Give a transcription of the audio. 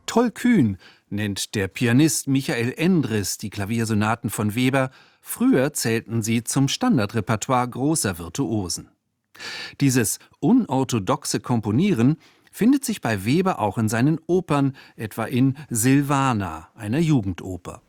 Tollkühn nennt der Pianist Michael Endres die Klaviersonaten von Weber. Früher zählten sie zum Standardrepertoire großer Virtuosen. Dieses unorthodoxe Komponieren findet sich bei Weber auch in seinen Opern, etwa in Silvana, einer Jugendoper.